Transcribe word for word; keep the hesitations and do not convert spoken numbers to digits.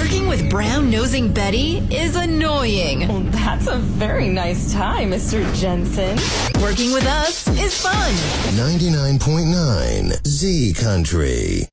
Working with brown-nosing Betty is annoying. Well, that's a very nice tie, Mister Jensen. Working with us is fun. ninety-nine point nine Z Country.